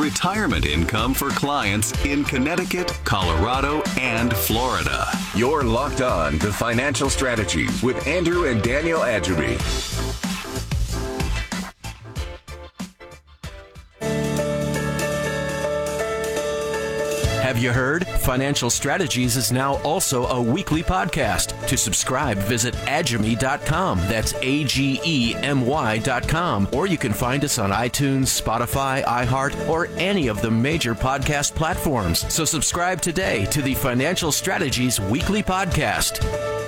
retirement income for clients in Connecticut, Colorado, and Florida. You're locked on to Financial Strategies with Andrew and Daniel Adjemi. Have you heard? Financial Strategies is now also a weekly podcast. To subscribe, visit Adjemi.com. That's AGEMY.com. Or you can find us on iTunes, Spotify, iHeart, or any of the major podcast platforms. So subscribe today to the Financial Strategies weekly podcast.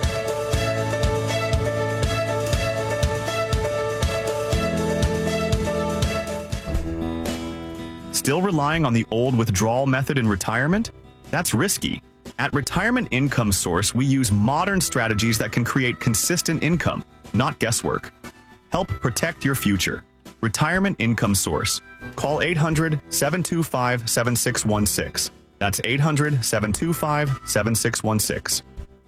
Still relying on the old withdrawal method in retirement? That's risky. At Retirement Income Source, we use modern strategies that can create consistent income, not guesswork. Help protect your future. Retirement Income Source. Call 800-725-7616. That's 800-725-7616.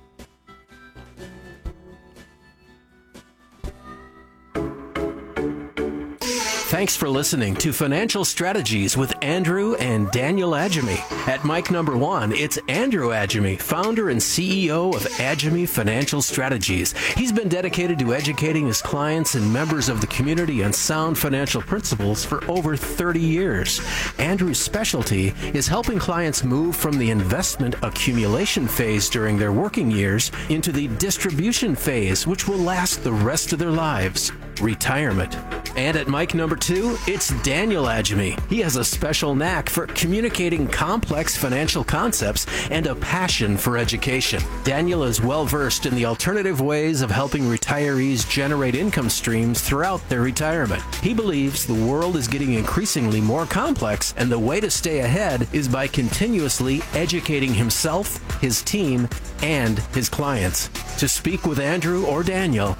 Thanks for listening to Financial Strategies with Andrew and Daniel Adjemi. At mic number 1, it's Andrew Adjemi, founder and CEO of Adjemi Financial Strategies. He's been dedicated to educating his clients and members of the community on sound financial principles for over 30 years. Andrew's specialty is helping clients move from the investment accumulation phase during their working years into the distribution phase, which will last the rest of their lives, retirement. And at mic number 2, it's Daniel Adjemi. He has a special knack for communicating complex financial concepts and a passion for education. Daniel is well versed in the alternative ways of helping retirees generate income streams throughout their retirement. He believes the world is getting increasingly more complex, and the way to stay ahead is by continuously educating himself, his team, and his clients. To speak with Andrew or Daniel,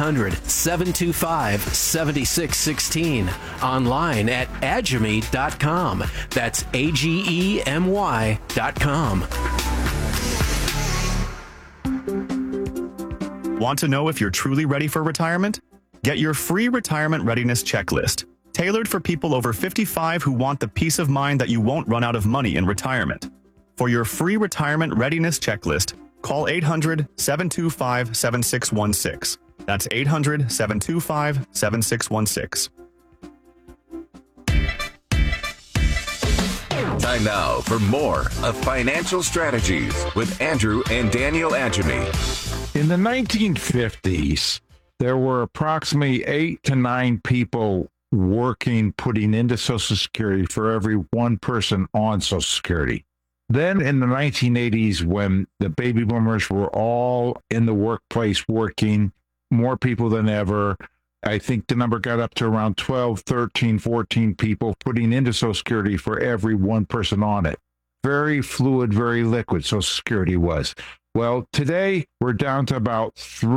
800-725-7616. Online at Adjemi.com. That's AGEMY.com. Want to know if you're truly ready for retirement? Get your free retirement readiness checklist, tailored for people over 55 who want the peace of mind that you won't run out of money in retirement. For your free retirement readiness checklist, call 800-725-7616. That's 800-725-7616. Time now for more of Financial Strategies with Andrew and Daniel Adjemi. In the 1950s, there were approximately 8 to 9 people working, putting into Social Security for every one person on Social Security. Then in the 1980s, when the baby boomers were all in the workplace working, more people than ever, I think the number got up to around 12, 13, 14 people putting into Social Security for every one person on it. Very fluid, very liquid Social Security was. Well, today we're down to about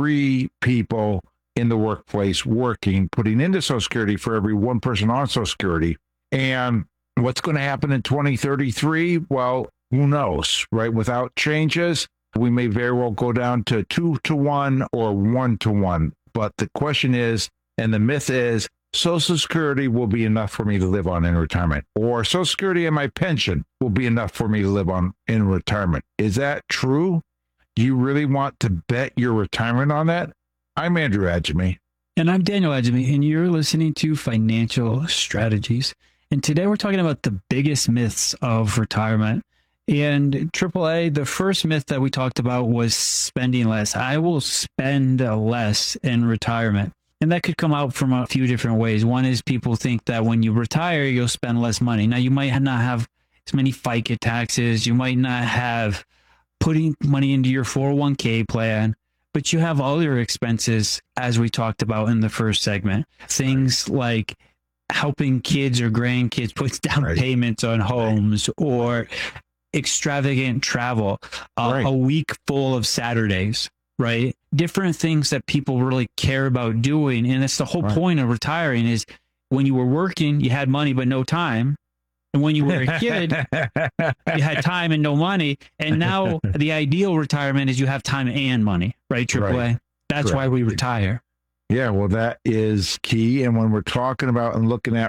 3 people in the workplace working, putting into Social Security for every one person on Social Security. And what's going to happen in 2033? Well, who knows, right? Without changes, we may very well go down to 2-to-1 or 1-to-1. But the question is, and the myth is, Social Security will be enough for me to live on in retirement, or Social Security and my pension will be enough for me to live on in retirement. Is that true? Do you really want to bet your retirement on that? I'm Andrew Adjemi. And I'm Daniel Adjemi, and you're listening to Financial Strategies. And today we're talking about the biggest myths of retirement. And AAA, the first myth that we talked about was spending less. I will spend less in retirement. And that could come out from a few different ways. One is people think that when you retire, you'll spend less money. Now, you might not have as many FICA taxes. You might not have putting money into your 401k plan, but you have other expenses, as we talked about in the first segment. Things like helping kids or grandkids put down payments on homes, or extravagant travel, a week full of Saturdays, right? Different things that people really care about doing. And that's the whole point of retiring is when you were working, you had money, but no time. And when you were a kid, you had time and no money. And now the ideal retirement is you have time and money, right, AAA? Right. That's why we retire. Yeah, well, that is key. And when we're talking about and looking at